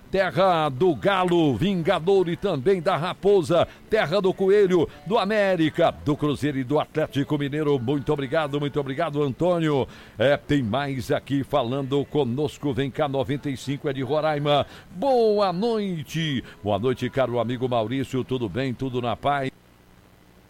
terra do Galo, Vingador e também da Raposa, terra do Coelho, do América, do Cruzeiro e do Atlético Mineiro. Muito obrigado, Antônio. Tem mais aqui falando conosco. Vem cá, 95 é de Roraima. Boa noite, caro amigo Maurício, tudo bem? Tudo na paz?